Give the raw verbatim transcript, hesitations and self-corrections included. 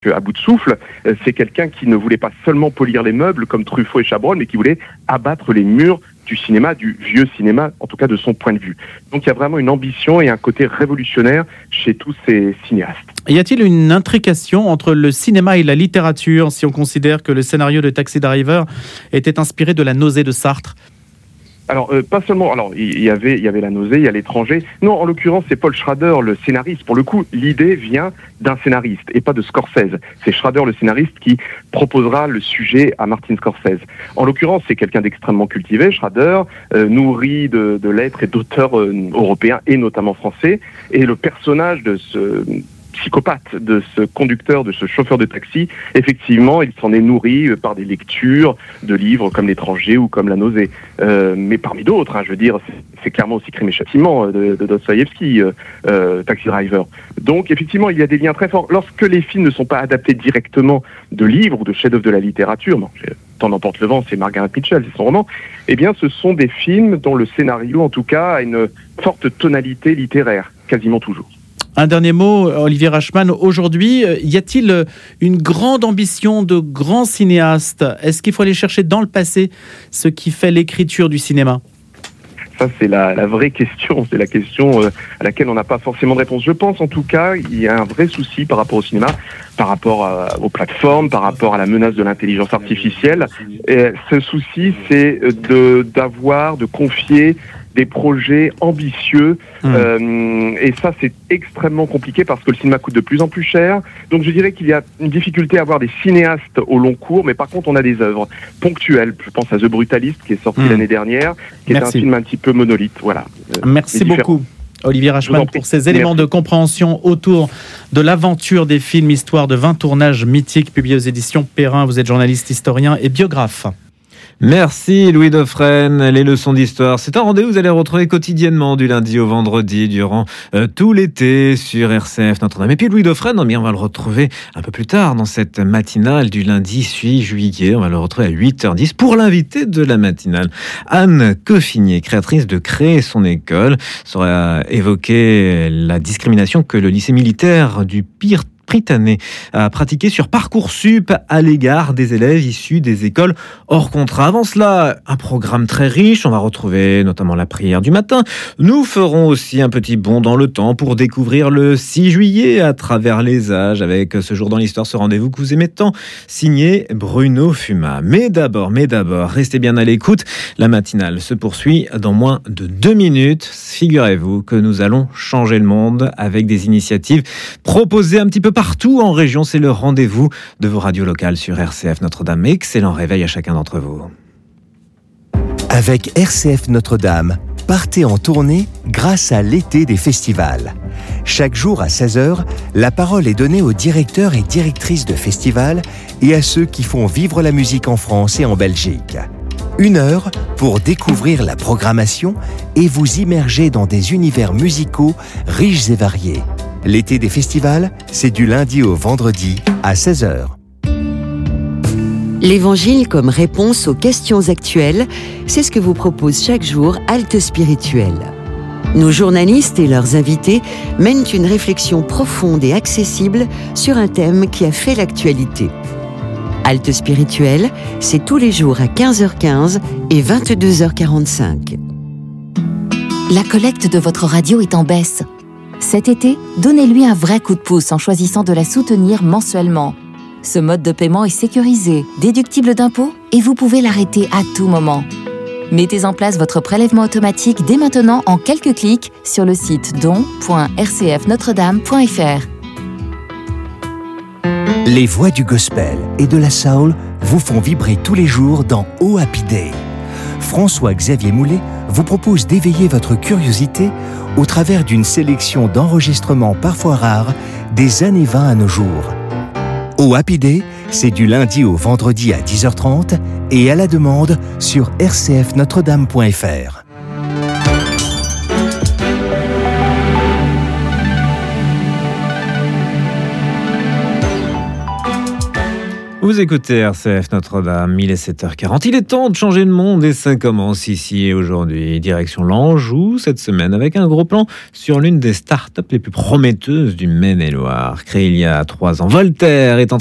à bout de souffle. C'est quelqu'un qui ne voulait pas seulement polir les meubles comme Truffaut et Chabrol, mais qui voulait abattre les murs du cinéma, du vieux cinéma, en tout cas de son point de vue. Donc il y a vraiment une ambition et un côté révolutionnaire chez tous ces cinéastes. Y a-t-il une intrication entre le cinéma et la littérature, si on considère que le scénario de Taxi Driver était inspiré de La nausée de Sartre ? Alors, euh, pas seulement, alors il y, y avait il y avait La nausée, il y a L'étranger. Non, en l'occurrence, c'est Paul Schrader, le scénariste. Pour le coup, l'idée vient d'un scénariste et pas de Scorsese. C'est Schrader, le scénariste, qui proposera le sujet à Martin Scorsese. En l'occurrence, c'est quelqu'un d'extrêmement cultivé, Schrader, euh, nourri de, de lettres et d'auteurs euh, européens et notamment français. Et le personnage de ce psychopathe, de ce conducteur, de ce chauffeur de taxi, effectivement, il s'en est nourri par des lectures de livres comme L'étranger ou comme La nausée. Euh, mais parmi d'autres, hein, je veux dire, c'est, c'est clairement aussi Crime et Châtiment de, de Dostoïevski, euh, euh, Taxi Driver. Donc, effectivement, il y a des liens très forts. Lorsque les films ne sont pas adaptés directement de livres ou de chefs-d'œuvre de la littérature, bon, Tant n'emporte le vent, c'est Margaret Mitchell, c'est son roman, eh bien, ce sont des films dont le scénario, en tout cas, a une forte tonalité littéraire, quasiment toujours. Un dernier mot, Olivier Rachman. Aujourd'hui, y a-t-il une grande ambition de grands cinéastes ? Est-ce qu'il faut aller chercher dans le passé ce qui fait l'écriture du cinéma ? Ça, c'est la, la vraie question. C'est la question euh, à laquelle on n'a pas forcément de réponse. Je pense, en tout cas, il y a un vrai souci par rapport au cinéma, par rapport à, aux plateformes, par rapport à la menace de l'intelligence artificielle. Et ce souci, c'est de, d'avoir, de confier des projets ambitieux, mmh. euh, et ça c'est extrêmement compliqué parce que le cinéma coûte de plus en plus cher, donc je dirais qu'il y a une difficulté à avoir des cinéastes au long cours, mais par contre on a des œuvres ponctuelles. Je pense à The Brutalist qui est sorti mmh. l'année dernière, qui Merci. est un film un petit peu monolithe. Voilà. Merci beaucoup Olivier Rachman pour ces éléments Merci. de compréhension autour de l'aventure des films, histoire de vingt tournages mythiques publiés aux éditions Perrin. Vous êtes journaliste, historien et biographe. Merci Louis Dauphren. Les leçons d'histoire, c'est un rendez-vous que vous allez retrouver quotidiennement du lundi au vendredi durant euh, tout l'été sur R C F Notre-Dame. Et puis Louis Dauphren, on va le retrouver un peu plus tard dans cette matinale du lundi huit juillet. On va le retrouver à huit heures dix pour l'invité de la matinale, Anne Coffinier, créatrice de Créer son école, sera évoquer la discrimination que le lycée militaire du Pire Prytanée a pratiqué sur Parcoursup à l'égard des élèves issus des écoles hors contrat. Avant cela, un programme très riche. On va retrouver notamment la prière du matin. Nous ferons aussi un petit bond dans le temps pour découvrir le six juillet à travers les âges avec ce jour dans l'histoire, ce rendez-vous que vous aimez tant, signé Bruno Fuma. Mais d'abord, mais d'abord, restez bien à l'écoute. La matinale se poursuit dans moins de deux minutes. Figurez-vous que nous allons changer le monde avec des initiatives proposées un petit peu partout en région. C'est le rendez-vous de vos radios locales sur R C F Notre-Dame. Excellent réveil à chacun d'entre vous. Avec R C F Notre-Dame, partez en tournée grâce à l'été des festivals. Chaque jour à seize heures, la parole est donnée aux directeurs et directrices de festivals et à ceux qui font vivre la musique en France et en Belgique. Une heure pour découvrir la programmation et vous immerger dans des univers musicaux riches et variés. L'été des festivals, c'est du lundi au vendredi à seize heures. L'Évangile comme réponse aux questions actuelles, c'est ce que vous propose chaque jour Halte Spirituelle. Nos journalistes et leurs invités mènent une réflexion profonde et accessible sur un thème qui a fait l'actualité. Halte Spirituelle, c'est tous les jours à quinze heures quinze et vingt-deux heures quarante-cinq. La collecte de votre radio est en baisse. Cet été, donnez-lui un vrai coup de pouce en choisissant de la soutenir mensuellement. Ce mode de paiement est sécurisé, déductible d'impôts et vous pouvez l'arrêter à tout moment. Mettez en place votre prélèvement automatique dès maintenant en quelques clics sur le site don point r c f notre dame point f r. Les voix du gospel et de la soul vous font vibrer tous les jours dans Oh Happy Day. François-Xavier Moulet vous propose d'éveiller votre curiosité au travers d'une sélection d'enregistrements parfois rares des années vingt à nos jours. Oh Happy Day, c'est du lundi au vendredi à dix heures trente et à la demande sur r c f notre dame point f r. Vous écoutez R C F Notre-Dame, il est sept heures quarante. Il est temps de changer de monde et ça commence ici et aujourd'hui. Direction l'Anjou cette semaine avec un gros plan sur l'une des startups les plus prometteuses du Maine-et-Loire. Créée il y a trois ans, Voltaire est en